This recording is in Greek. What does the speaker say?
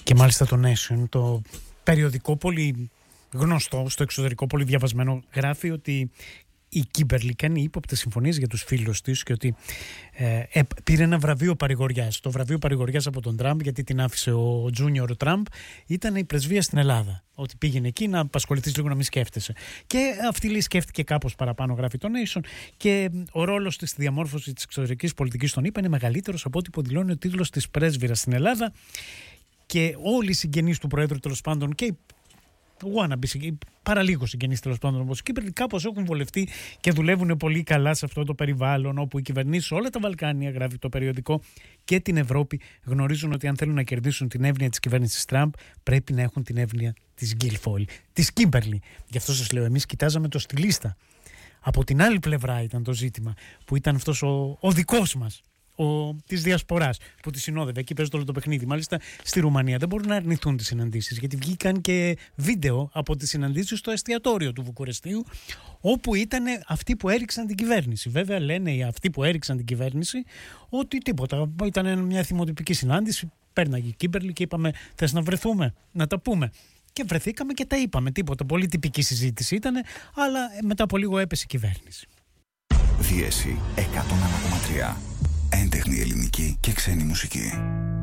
Και μάλιστα το Nation, το περιοδικό πολύ γνωστό στο εξωτερικό, πολύ διαβασμένο, γράφει ότι η Κίμπερλι κάνει ύποπτες συμφωνίες για τους φίλους της και ότι πήρε ένα βραβείο παρηγοριάς. Το βραβείο παρηγοριάς από τον Τραμπ, γιατί την άφησε ο Τζούνιορ Τραμπ, ήταν η πρεσβεία στην Ελλάδα. Ότι πήγαινε εκεί να απασχοληθείς λίγο, να μην σκέφτεσαι. Και αυτή λέει σκέφτηκε κάπως παραπάνω, γράφει το Nation, και ο ρόλος της στη διαμόρφωση της εξωτερικής πολιτικής των ΗΠΑ είναι μεγαλύτερος από ό,τι υποδηλώνει ο τίτλος της πρέσβυρας στην Ελλάδα. Και όλοι οι συγγενείς του Προέδρου, τέλος πάντων, και παραλίγο συγγενείς, τέλος πάντων, όπως Κύπροι, κάπως έχουν βολευτεί και δουλεύουν πολύ καλά σε αυτό το περιβάλλον, όπου οι κυβερνήσεις όλα τα Βαλκάνια, γράφει το περιοδικό, και την Ευρώπη γνωρίζουν ότι αν θέλουν να κερδίσουν την εύνοια της κυβέρνησης Τραμπ, πρέπει να έχουν την εύνοια της Γκίλφολ, της Κίμπερλι. Γι' αυτό σας λέω, εμείς κοιτάζαμε το στιλίστα. Από την άλλη πλευρά ήταν το ζήτημα, που ήταν αυτός ο δικός μας, της διασποράς, που τη συνόδευε. Εκεί παίζει όλο το παιχνίδι. Μάλιστα στη Ρουμανία δεν μπορούν να αρνηθούν τις συναντήσεις, γιατί βγήκαν και βίντεο από τις συναντήσεις στο εστιατόριο του Βουκουρεστίου, όπου ήταν αυτοί που έριξαν την κυβέρνηση. Βέβαια, λένε οι αυτοί που έριξαν την κυβέρνηση ότι τίποτα. Ήταν μια θυμοτυπική συνάντηση. Πέρναγε η Κίμπερλι και είπαμε: θες να βρεθούμε, να τα πούμε. Και βρεθήκαμε και τα είπαμε. Τίποτα. Πολύ τυπική συζήτηση ήταν, αλλά μετά από λίγο έπεσε η κυβέρνηση. Δίεση 101,3. Έντεχνη ελληνική και ξένη μουσική.